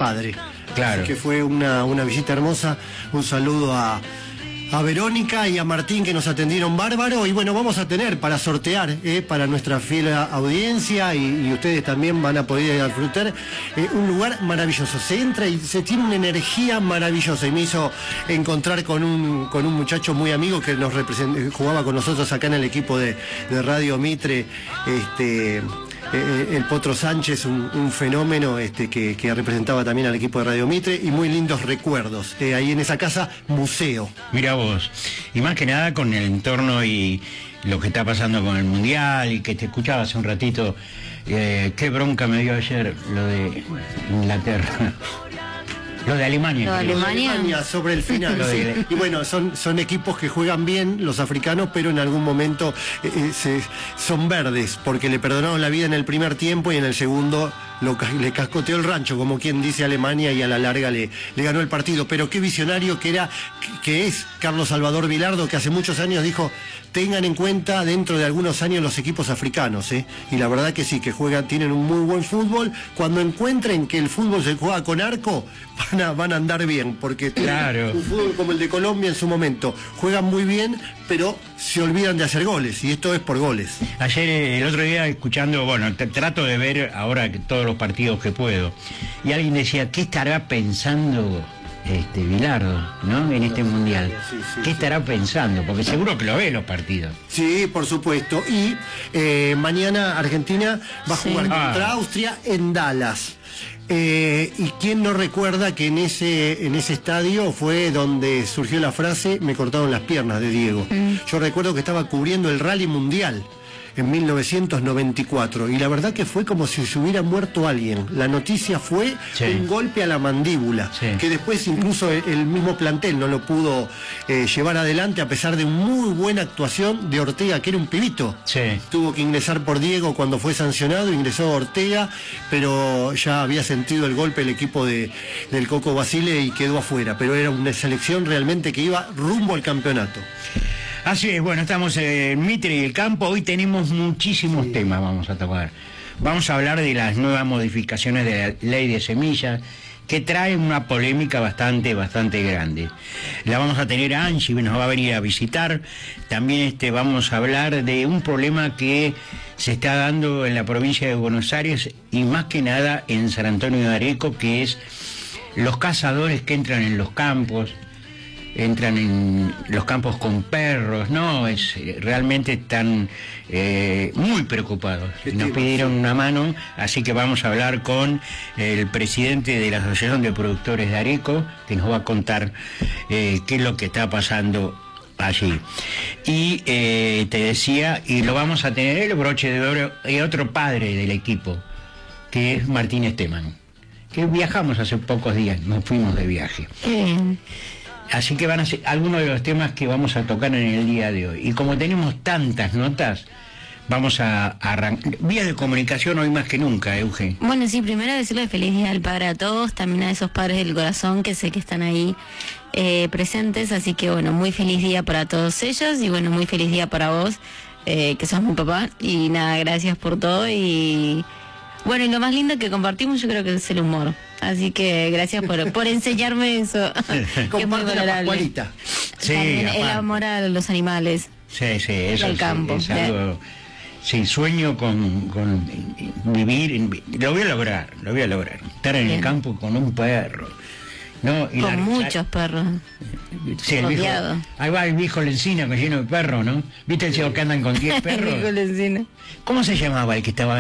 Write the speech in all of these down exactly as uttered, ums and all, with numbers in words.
padre. Claro. Así que fue una, una visita hermosa. Un saludo a, a Verónica y a Martín, que nos atendieron bárbaro. Y bueno, vamos a tener para sortear, eh, para nuestra fiel audiencia, y, y ustedes también van a poder disfrutar, eh, un lugar maravilloso. Se entra y se tiene una energía maravillosa. Y me hizo encontrar con un, con un muchacho muy amigo que nos represent, jugaba con nosotros acá en el equipo de, de Radio Mitre, este... Eh, el Potro Sánchez, un, un fenómeno este, que, que representaba también al equipo de Radio Mitre, y muy lindos recuerdos. Eh, ahí en esa casa, museo. Mira vos, y más que nada con el entorno y lo que está pasando con el Mundial, y que te escuchaba hace un ratito, eh, qué bronca me dio ayer lo de Inglaterra. Lo de Alemania. Lo de Alemania. Alemania sobre el final. Sí. Y bueno, son, son equipos que juegan bien, los africanos, pero en algún momento eh, eh, se, son verdes, porque le perdonaron la vida en el primer tiempo y en el segundo lo, le cascoteó el rancho, como quien dice Alemania, y a la larga le, le ganó el partido. Pero qué visionario que era, que es Carlos Salvador Vilardo, que hace muchos años dijo: tengan en cuenta dentro de algunos años los equipos africanos, ¿eh? Y la verdad que sí, que juegan, tienen un muy buen fútbol. Cuando encuentren que el fútbol se juega con arco, van a, van a andar bien, porque claro, un fútbol como el de Colombia en su momento, juegan muy bien, pero se olvidan de hacer goles, y esto es por goles. Ayer, el otro día, escuchando, bueno, trato de ver ahora todos los partidos que puedo, y alguien decía, ¿qué estará pensando este Vilardo, ¿no? En este mundial? Sí, sí, ¿Qué sí. estará pensando? Porque seguro que lo ve los partidos. Sí, por supuesto. Y eh, mañana Argentina va a jugar Sí. contra Ah. Austria en Dallas. Eh, y quién no recuerda que en ese en ese estadio fue donde surgió la frase "me cortaron las piernas" de Diego. Mm. Yo recuerdo que estaba cubriendo el Rally Mundial en mil novecientos noventa y cuatro, y la verdad que fue como si se hubiera muerto alguien. La noticia fue Sí. un golpe a la mandíbula, Sí. que después incluso el, el mismo plantel no lo pudo eh, llevar adelante, a pesar de muy buena actuación de Ortega, que era un pibito. Sí. Tuvo que ingresar por Diego cuando fue sancionado, ingresó Ortega, pero ya había sentido el golpe el equipo de, del Coco Basile y quedó afuera. Pero era una selección realmente que iba rumbo al campeonato. Así es, bueno, estamos en Mitre y el campo. Hoy tenemos muchísimos sí. temas, vamos a tocar. Vamos a hablar de las nuevas modificaciones de la ley de semillas, que trae una polémica bastante, bastante grande. La vamos a tener a Angie, nos va a venir a visitar. También este, vamos a hablar de un problema que se está dando en la provincia de Buenos Aires, y más que nada en San Antonio de Areco, que es los cazadores que entran en los campos, entran en los campos con perros, ¿no? Es, realmente están eh, muy preocupados. Nos pidieron una mano, así que vamos a hablar con el presidente de la Asociación de Productores de Areco, que nos va a contar eh, qué es lo que está pasando allí. Y eh, te decía, y lo vamos a tener el broche de oro y otro padre del equipo, que es Martín Esteban, que viajamos hace pocos días, nos fuimos de viaje. Mm. Así que van a ser algunos de los temas que vamos a tocar en el día de hoy. Y como tenemos tantas notas, vamos a arrancar. Vía de comunicación hoy más que nunca, Euge. Bueno, sí, primero decirle feliz día al padre a todos, también a esos padres del corazón que sé que están ahí eh, presentes, así que bueno, muy feliz día para todos ellos, y bueno, muy feliz día para vos, eh, que sos mi papá, y nada, gracias por todo. Y bueno, y lo más lindo que compartimos yo creo que es el humor. Así que gracias por, por enseñarme eso. Comparte la Pascualita. Sí, También el aparte. amor a los animales. Sí, sí, eso Del sí, campo. es algo. Sí, sueño con, con vivir, en, lo voy a lograr, lo voy a lograr. Estar en Bien. el campo con un perro, ¿no? Y Con la- muchos perros. Sí, el viejo, rodeado. ahí va el viejo Lencina que lleno de perros, ¿no? ¿Viste el señor que andan con diez perros? ¿Cómo se llamaba el que estaba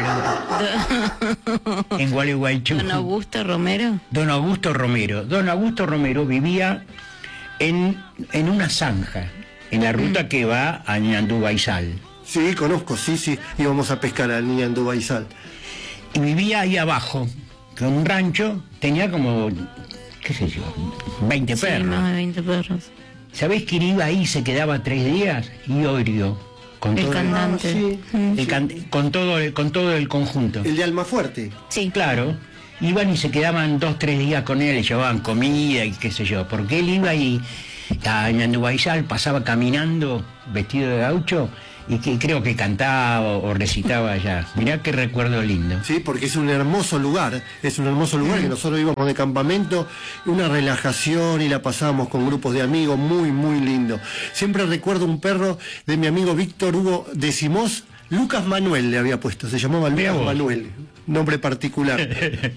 en Gualeguaychú? En Gualeguaychú. Don Augusto Romero. Don Augusto Romero. Don Augusto Romero vivía en, en una zanja, en la ruta que va a Ñandú Baizal. Sí, conozco, sí, sí. Íbamos a pescar al niño en Dubaizal. Y vivía ahí abajo, con un rancho, tenía como, qué sé yo, veinte Sí, perros. más de veinte perros. ¿Sabés quién iba ahí y se quedaba tres días? Iorio. Con El todo cantante. sí. Mm. el can- con todo el, con todo el conjunto. El de Almafuerte. Sí. Claro, iban y se quedaban dos, tres días con él, le llevaban comida y qué sé yo, porque él iba y a Ñandú Baizal, pasaba caminando vestido de gaucho y que creo que cantaba o recitaba allá. Mirá qué recuerdo lindo. Sí, porque es un hermoso lugar, es un hermoso lugar que nosotros íbamos de campamento, una relajación y la pasábamos con grupos de amigos, muy, muy lindo. Siempre recuerdo un perro de mi amigo Víctor Hugo de Simós, Lucas Manuel le había puesto, se llamaba Lucas Manuel, nombre particular.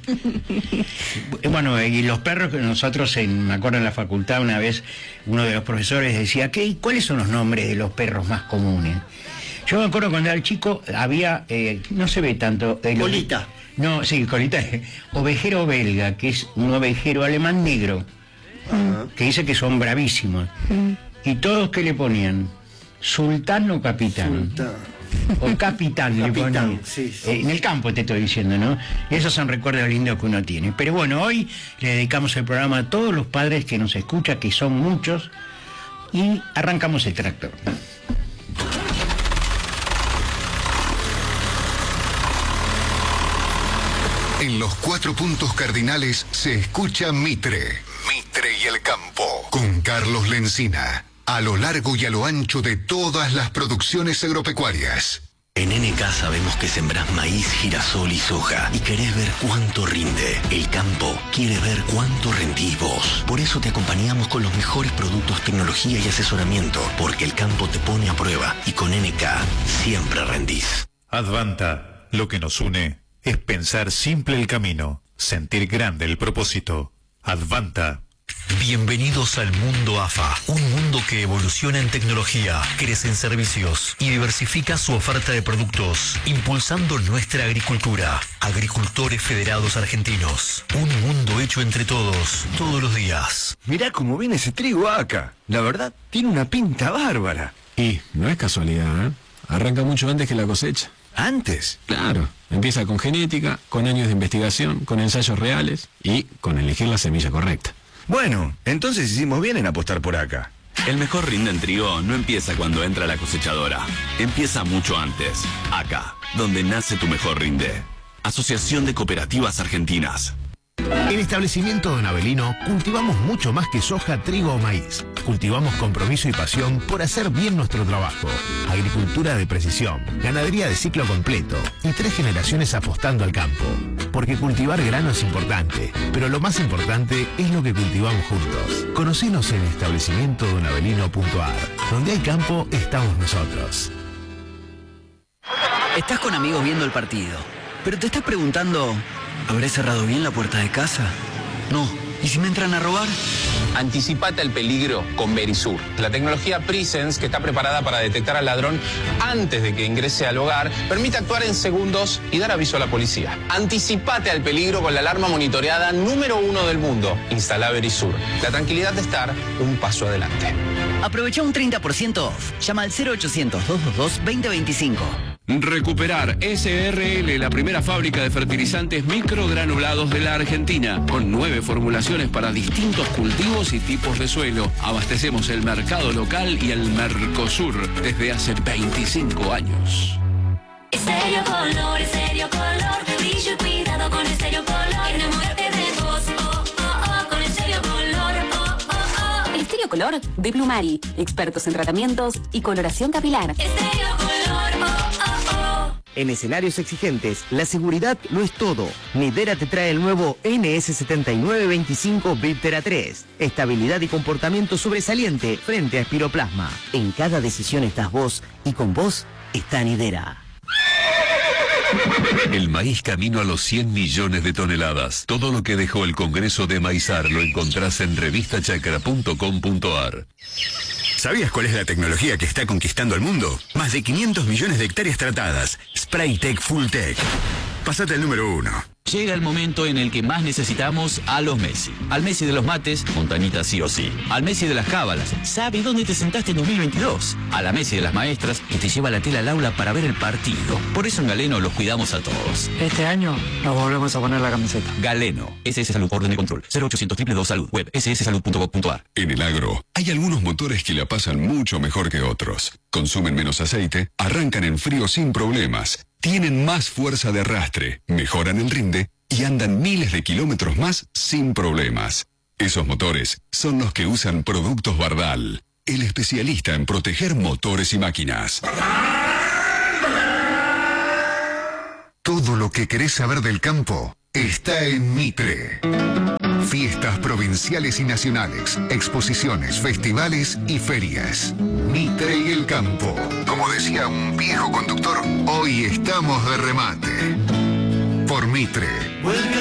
Bueno, y los perros que nosotros, en, me acuerdo en la facultad una vez, uno de los profesores decía, ¿qué, ¿cuáles son los nombres de los perros más comunes? Yo me acuerdo cuando era chico, había, eh, no se ve tanto... El colita. No, sí, colita, ovejero belga, que es un ovejero alemán negro, uh-huh. que dice que son bravísimos. Uh-huh. Y todos, ¿qué le ponían? ¿Sultán o capitán? Sultán. O capitán, le ponían. Sí, sí. Eh, en el campo te estoy diciendo, ¿no? Y esos son recuerdos lindos que uno tiene. Pero bueno, hoy le dedicamos el programa a todos los padres que nos escuchan, que son muchos, y arrancamos el tractor. En los cuatro puntos cardinales se escucha Mitre. Mitre y el campo. Con Carlos Lencina. A lo largo y a lo ancho de todas las producciones agropecuarias. En N K sabemos que sembrás maíz, girasol y soja y querés ver cuánto rinde. El campo quiere ver cuánto rendís vos. Por eso te acompañamos con los mejores productos, tecnología y asesoramiento, porque el campo te pone a prueba y con N K siempre rendís. Advanta, lo que nos une es pensar simple el camino, sentir grande el propósito. Advanta. Bienvenidos al mundo A F A, un mundo que evoluciona en tecnología, crece en servicios y diversifica su oferta de productos, impulsando nuestra agricultura. Agricultores Federados Argentinos, un mundo hecho entre todos, todos los días. Mirá cómo viene ese trigo acá, la verdad, tiene una pinta bárbara. Y no es casualidad, ¿eh? Arranca mucho antes que la cosecha. ¿Antes? Claro, empieza con genética, con años de investigación, con ensayos reales y con elegir la semilla correcta. Bueno, entonces hicimos bien en apostar por acá. El mejor rinde en trigo no empieza cuando entra la cosechadora. Empieza mucho antes. Acá, donde nace tu mejor rinde. Asociación de Cooperativas Argentinas. En Establecimiento Don Avelino cultivamos mucho más que soja, trigo o maíz. Cultivamos compromiso y pasión por hacer bien nuestro trabajo. Agricultura de precisión, ganadería de ciclo completo y tres generaciones apostando al campo. Porque cultivar grano es importante, pero lo más importante es lo que cultivamos juntos. Conocenos en establecimiento don avelino punto a r. Donde hay campo, estamos nosotros. Estás con amigos viendo el partido, pero te estás preguntando, ¿habré cerrado bien la puerta de casa? No. ¿Y si me entran a robar? Anticipate al peligro con Verisur, la tecnología Presence que está preparada para detectar al ladrón antes de que ingrese al hogar, permite actuar en segundos y dar aviso a la policía. Anticipate al peligro con la alarma monitoreada número uno del mundo. Instala Verisur. La tranquilidad de estar un paso adelante. Aprovecha un treinta por ciento off. Llama al cero ochocientos, doscientos veintidós, veinte veinticinco. Recuperar S R L, la primera fábrica de fertilizantes microgranulados de la Argentina, con nueve formulaciones para distintos cultivos y tipos de suelo. Abastecemos el mercado local y el Mercosur desde hace veinticinco años. Estéreo Color, Estéreo Color, brillo y cuidado con Estéreo Color. Enamórate de vos, oh, oh, oh, con Estéreo Color, oh, oh, oh. Estéreo Color de Plumari, expertos en tratamientos y coloración capilar. Estéreo Color, oh, oh, oh. En escenarios exigentes, la seguridad lo es todo. Nidera te trae el nuevo N S setenta y nueve veinticinco Viptera tres. Estabilidad y comportamiento sobresaliente frente a espiroplasma. En cada decisión estás vos y con vos está Nidera. El maíz camino a los cien millones de toneladas. Todo lo que dejó el Congreso de Maizar lo encontrás en revista chacra punto com punto a r. ¿Sabías cuál es la tecnología que está conquistando el mundo? Más de quinientos millones de hectáreas tratadas. Spraytech Fulltech. Pasate al número uno. Llega el momento en el que más necesitamos a los Messi. Al Messi de los mates, Montañita sí o sí. Al Messi de las cábalas, ¿sabe dónde te sentaste en dos mil veintidós? A la Messi de las maestras, que te lleva la tela al aula para ver el partido. Por eso en Galeno los cuidamos a todos. Este año nos volvemos a poner la camiseta. Galeno, S S Salud, orden de control, cero ochocientos, dos dos dos Salud, web, ese ese salud punto gov punto a r. En el agro, hay algunos motores que la pasan mucho mejor que otros. Consumen menos aceite, arrancan en frío sin problemas, tienen más fuerza de arrastre, mejoran el rinde y andan miles de kilómetros más sin problemas. Esos motores son los que usan Productos Bardal, el especialista en proteger motores y máquinas. Todo lo que querés saber del campo está en Mitre. Fiestas provinciales y nacionales, exposiciones, festivales y ferias. Mitre y el campo. Como decía un viejo conductor, hoy estamos de remate. Por Mitre.